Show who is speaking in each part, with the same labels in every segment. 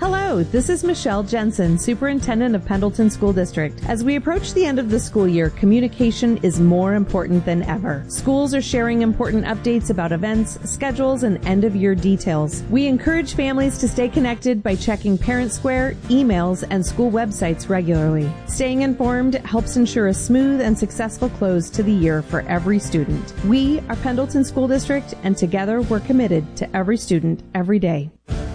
Speaker 1: Hello, this is Michelle Jensen, Superintendent of Pendleton School District. As we approach the end of the school year, communication is more important than ever. Schools are sharing important updates about events, schedules, and end-of-year details. We encourage families to stay connected by checking Parent Square, emails, and school websites regularly. Staying informed helps ensure a smooth and successful close to the year for every student. We are Pendleton School District, and together we're committed to every student, every day.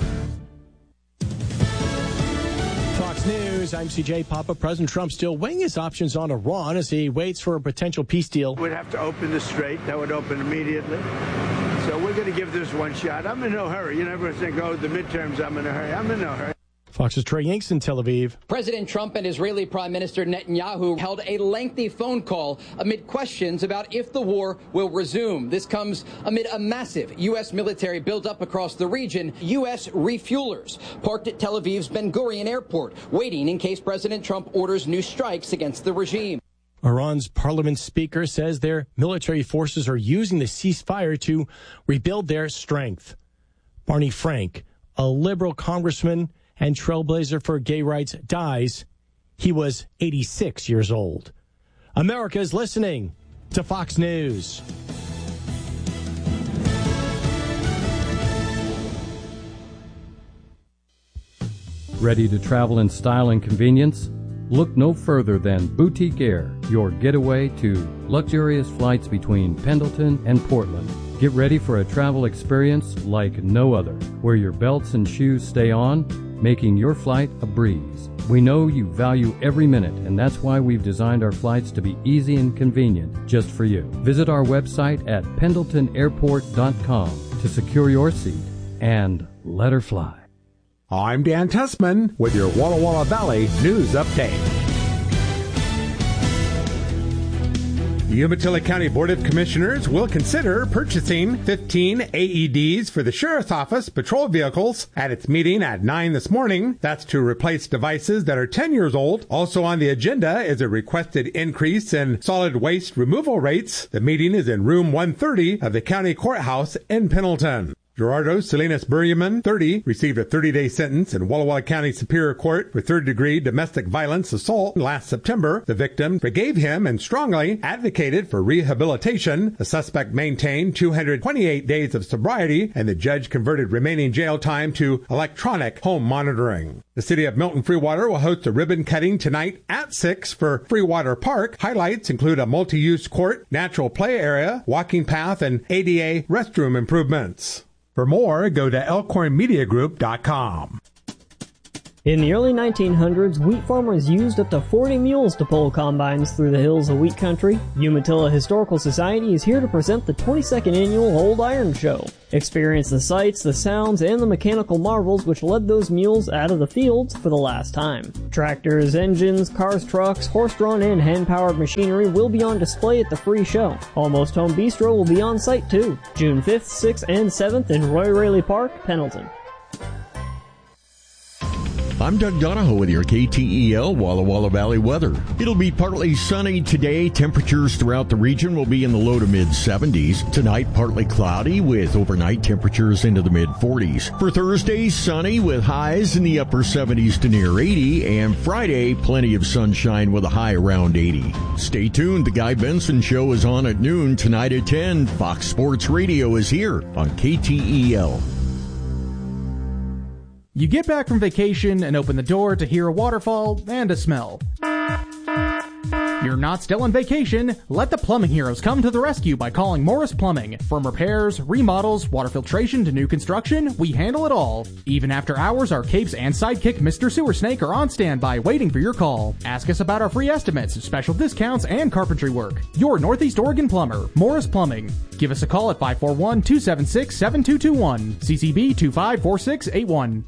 Speaker 2: News. I'm CJ Papa. President Trump still weighing his options on Iran as he waits for a potential peace deal.
Speaker 3: We'd have to open the strait. That would open immediately. So we're going to give this one shot. I'm in no hurry. You never think, the midterms, I'm in a hurry. I'm in no hurry.
Speaker 2: Fox's Trey Yanks in Tel Aviv.
Speaker 4: President Trump and Israeli Prime Minister Netanyahu held a lengthy phone call amid questions about if the war will resume. This comes amid a massive U.S. military buildup across the region. U.S. refuelers parked at Tel Aviv's Ben Gurion Airport, waiting in case President Trump orders new strikes against the regime.
Speaker 2: Iran's parliament speaker says their military forces are using the ceasefire to rebuild their strength. Barney Frank, a liberal congressman and trailblazer for gay rights, dies. He was 86 years old. America is listening to Fox News.
Speaker 5: Ready to travel in style and convenience? Look no further than Boutique Air, your getaway to luxurious flights between Pendleton and Portland. Get ready for a travel experience like no other, where your belts and shoes stay on, making your flight a breeze. We know you value every minute, and that's why we've designed our flights to be easy and convenient just for you. Visit our website at pendletonairport.com to secure your seat and let her fly.
Speaker 6: I'm Dan Tessman with your Walla Walla Valley News Update. The Umatilla County Board of Commissioners will consider purchasing 15 AEDs for the Sheriff's Office patrol vehicles at its meeting at 9 this morning. That's to replace devices that are 10 years old. Also on the agenda is a requested increase in solid waste removal rates. The meeting is in room 130 of the county courthouse in Pendleton. Gerardo Salinas Buryaman, 30, received a 30-day sentence in Walla Walla County Superior Court for third-degree domestic violence assault last September. The victim forgave him and strongly advocated for rehabilitation. The suspect maintained 228 days of sobriety, and the judge converted remaining jail time to electronic home monitoring. The city of Milton Freewater will host a ribbon cutting tonight at 6 for Freewater Park. Highlights include a multi-use court, natural play area, walking path, and ADA restroom improvements. For more, go to elkhornmediagroup.com.
Speaker 7: In the early 1900s, wheat farmers used up to 40 mules to pull combines through the hills of wheat country. Umatilla Historical Society is here to present the 22nd annual Old Iron Show. Experience the sights, the sounds, and the mechanical marvels which led those mules out of the fields for the last time. Tractors, engines, cars, trucks, horse-drawn and hand-powered machinery will be on display at the free show. Almost Home Bistro will be on site too. June 5th, 6th, and 7th in Roy Raley Park, Pendleton.
Speaker 8: I'm Doug Donahoe with your KTEL Walla Walla Valley weather. It'll be partly sunny today. Temperatures throughout the region will be in the low to mid 70s. Tonight, partly cloudy with overnight temperatures into the mid 40s. For Thursday, sunny with highs in the upper 70s to near 80. And Friday, plenty of sunshine with a high around 80. Stay tuned. The Guy Benson Show is on at noon tonight at 10. Fox Sports Radio is here on KTEL.
Speaker 9: You get back from vacation and open the door to hear a waterfall and a smell. You're not still on vacation. Let the plumbing heroes come to the rescue by calling Morris Plumbing. From repairs, remodels, water filtration to new construction, we handle it all. Even after hours, our capes and sidekick Mr. Sewer Snake are on standby waiting for your call. Ask us about our free estimates, special discounts, and carpentry work. Your Northeast Oregon plumber, Morris Plumbing. Give us a call at 541-276-7221. CCB 254681.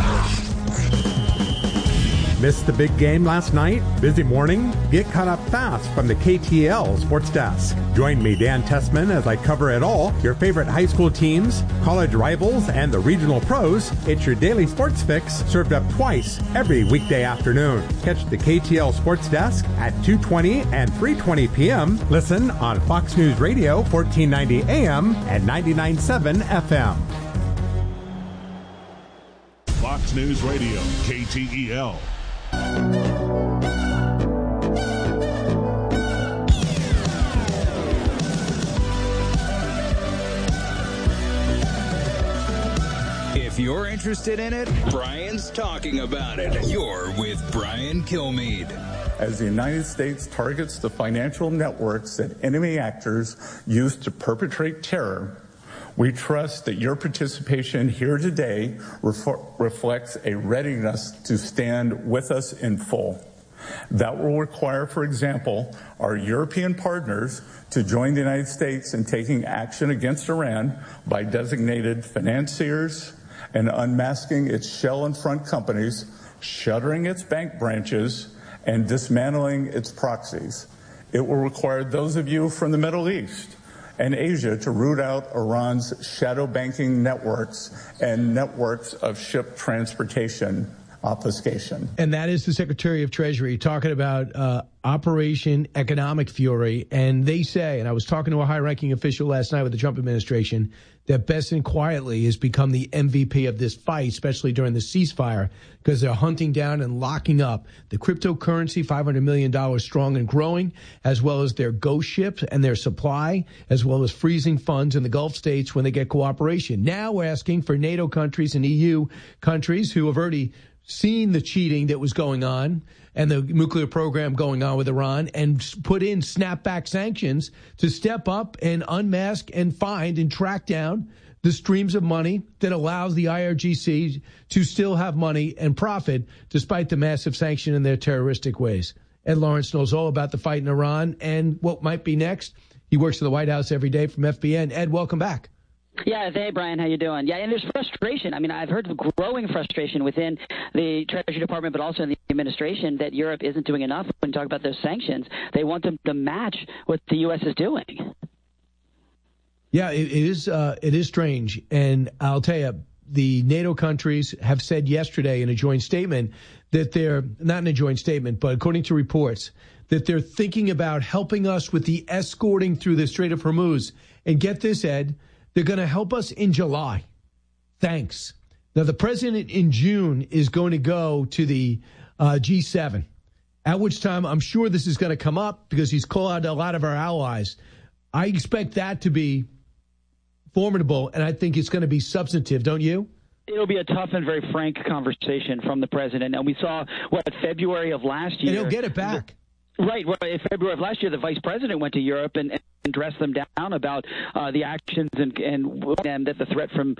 Speaker 6: Missed the big game last night? Busy morning? Get caught up fast from the KTL Sports Desk. Join me, Dan Tessman, as I cover it all. Your favorite high school teams, college rivals, and the regional pros. It's your daily sports fix served up twice every weekday afternoon. Catch the KTL Sports Desk at 2:20 and 3:20 p.m. Listen on Fox News Radio 1490 AM and 99.7 FM.
Speaker 10: Fox News Radio, KTEL.
Speaker 11: If you're interested in it, Brian's talking about it. You're with Brian Kilmeade.
Speaker 12: As the United States targets the financial networks that enemy actors use to perpetrate terror, we trust that your participation here today reflects a readiness to stand with us in full. That will require, for example, our European partners to join the United States in taking action against Iran by designated financiers and unmasking its shell and front companies, shuttering its bank branches, and dismantling its proxies. It will require those of you from the Middle East and Asia to root out Iran's shadow banking networks and networks of ship transportation obfuscation.
Speaker 2: And that is the Secretary of Treasury talking about Operation Economic Fury. And they say, and I was talking to a high-ranking official last night with the Trump administration, that Besson quietly has become the MVP of this fight, especially during the ceasefire, because they're hunting down and locking up the cryptocurrency, $500 million strong and growing, as well as their ghost ships and their supply, as well as freezing funds in the Gulf states when they get cooperation. Now we're asking for NATO countries and EU countries who have already seen the cheating that was going on and the nuclear program going on with Iran and put in snapback sanctions to step up and unmask and find and track down the streams of money that allows the IRGC to still have money and profit despite the massive sanction in their terroristic ways. Ed Lawrence knows all about the fight in Iran and what might be next. He works for the White House every day from FBN. Ed, welcome back.
Speaker 13: Yeah, hey, Brian, how you doing? Yeah, and there's frustration. I mean, I've heard growing frustration within the Treasury Department, but also in the administration, that Europe isn't doing enough when you talk about those sanctions. They want them to match what the U.S. is doing.
Speaker 2: Yeah, it is strange. And I'll tell you, the NATO countries have said yesterday in a joint statement that they're, not in a joint statement, but according to reports, that they're thinking about helping us with the escorting through the Strait of Hormuz. And get this, Ed, they're going to help us in July. Thanks. Now, the president in June is going to go to the G7, at which time I'm sure this is going to come up because he's called out a lot of our allies. I expect that to be formidable, and I think it's going to be substantive, don't you?
Speaker 13: It'll be a tough and very frank conversation from the president. And we saw, February of last year.
Speaker 2: And he'll get it back.
Speaker 13: Right. Well, in February of last year, the vice president went to Europe and dressed them down about the actions and that the threat from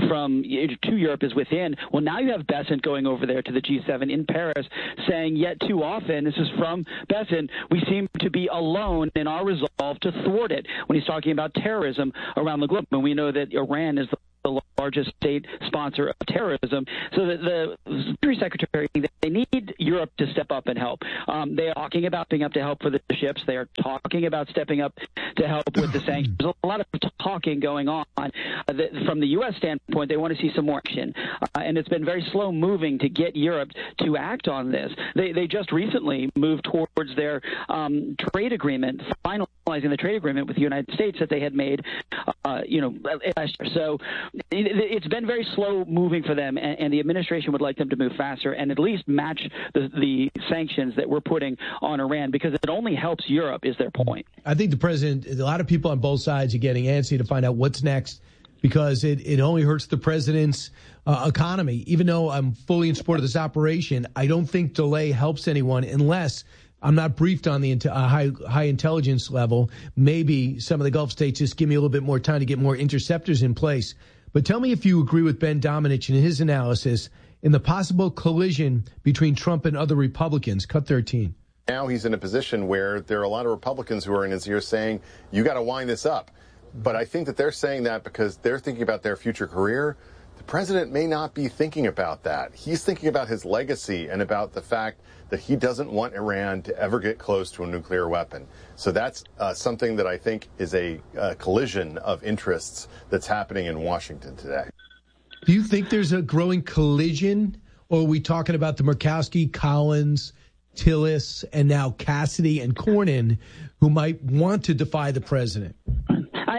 Speaker 13: to Europe is within. Well, now you have Besson going over there to the G7 in Paris saying, yet too often, this is from Besson, we seem to be alone in our resolve to thwart it when he's talking about terrorism around the globe. And we know that Iran is the largest state sponsor of terrorism. So the Secretary Secretary, they need Europe to step up and help. They are talking about stepping up to help for the ships. They are talking about stepping up to help with the sanctions. There's a lot of talking going on. From the U.S. standpoint, they want to see some more action. And it's been very slow moving to get Europe to act on this. They just recently moved towards their trade agreement, finalizing the trade agreement with the United States that they had made, last year. So it's been very slow moving for them, and the administration would like them to move faster and at least match the sanctions that we're putting on Iran, because it only helps Europe, is their point.
Speaker 2: I think the president, a lot of people on both sides are getting antsy to find out what's next, because it only hurts the president's economy. Even though I'm fully in support of this operation, I don't think delay helps anyone unless I'm not briefed on the high intelligence level. Maybe some of the Gulf states just give me a little bit more time to get more interceptors in place. But tell me if you agree with Ben Domenech in his analysis in the possible collision between Trump and other Republicans. Cut 13.
Speaker 14: Now he's in a position where there are a lot of Republicans who are in his ear saying, you got to wind this up. But I think that they're saying that because they're thinking about their future career. The president may not be thinking about that. He's thinking about his legacy and about the fact that he doesn't want Iran to ever get close to a nuclear weapon. So that's something that I think is a collision of interests that's happening in Washington today.
Speaker 2: Do you think there's a growing collision, or are we talking about the Murkowski, Collins, Tillis, and now Cassidy and Cornyn, who might want to defy the president?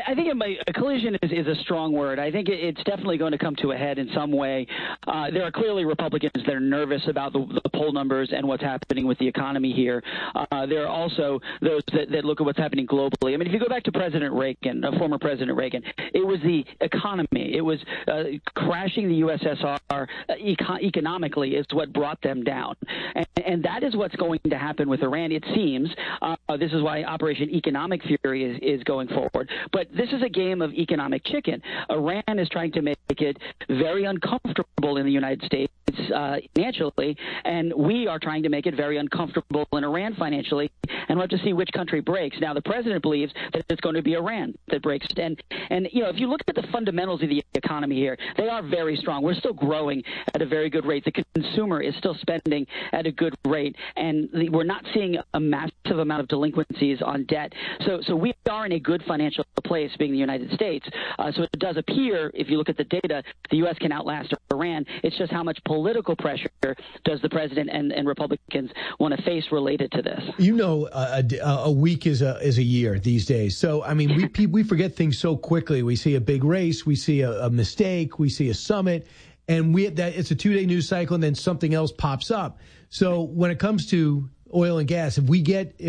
Speaker 13: I think a collision is a strong word. I think it's definitely going to come to a head in some way. There are clearly Republicans that are nervous about the poll numbers and what's happening with the economy here. There are also those that look at what's happening globally. I mean, if you go back to President Reagan, former President Reagan, it was the economy. It was crashing the USSR economically is what brought them down. And that is what's going to happen with Iran, it seems. This is why Operation Economic Fury is going forward. But this is a game of economic chicken. Iran is trying to make it very uncomfortable in the United States financially, and we are trying to make it very uncomfortable in Iran financially, and we'll have to see which country breaks. Now, the president believes that it's going to be Iran that breaks. And you know, if you look at the fundamentals of the economy here, they are very strong. We're still growing at a very good rate. The consumer is still spending at a good rate, and we're not seeing a massive amount of delinquencies on debt. So we are in a good financial place, being the United States. So it does appear, if you look at the data, the U.S. can outlast Iran. It's just how much political pressure does the president and Republicans want to face related to this?
Speaker 15: You know, a week is a year these days. So, I mean, we forget things so quickly. We see a big race, we see a mistake, we see a summit, and it's a 2-day news cycle, and then something else pops up. So when it comes to oil and gas, if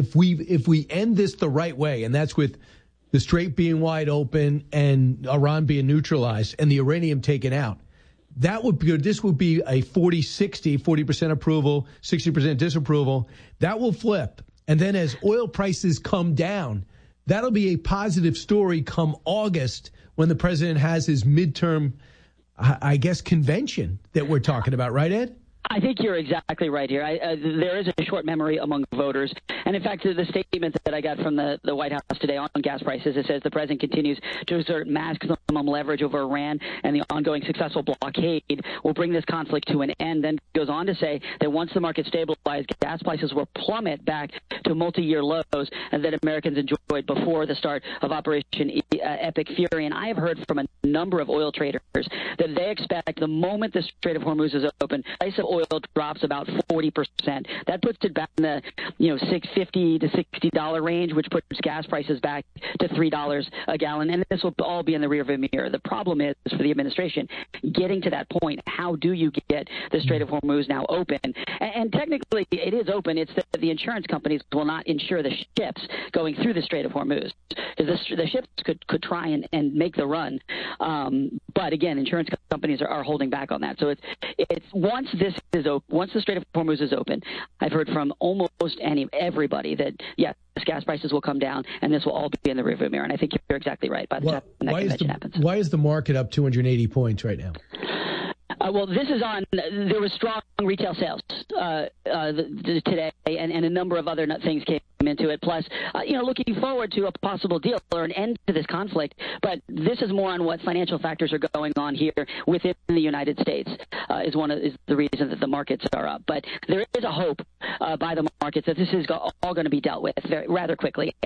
Speaker 15: we end this the right way, and that's with the Strait being wide open and Iran being neutralized and the uranium taken out, that would be good. This would be a 40-60, 40% approval, 60% disapproval. That will flip. And then as oil prices come down, that'll be a positive story come August when the president has his midterm, I guess, convention that we're talking about. Right, Ed?
Speaker 13: I think you're exactly right here. There is a short memory among voters. And in fact, the statement that I got from the White House today on gas prices, it says the president continues to exert maximum leverage over Iran, and the ongoing successful blockade will bring this conflict to an end. Then goes on to say that once the market stabilized, gas prices will plummet back to multi-year lows that Americans enjoyed before the start of Operation Epic Fury. And I have heard from a number of oil traders that they expect the moment the Strait of Hormuz is open, price of oil drops about 40%. That puts it back in the $6.50 to $60 range, which puts gas prices back to $3 a gallon. And this will all be in the rearview mirror. The problem is for the administration getting to that point. How do you get the Strait of Hormuz now open? And technically, it is open. It's that the insurance companies will not insure the ships going through the Strait of Hormuz. The ships could try and make the run, but again, insurance companies are holding back on that. So it's once the Strait of Hormuz is open, I've heard from almost everybody that yes, gas prices will come down, and this will all be in the rearview mirror. And I think you're exactly right. By the time that convention happens,
Speaker 15: why is the market up 280 points right now?
Speaker 13: Well, this is on. There was strong retail sales today, and a number of other things came into it. Plus, looking forward to a possible deal or an end to this conflict. But this is more on what financial factors are going on here within the United States. Is the reason that the markets are up. But there is a hope by the markets that this is all going to be dealt with rather quickly.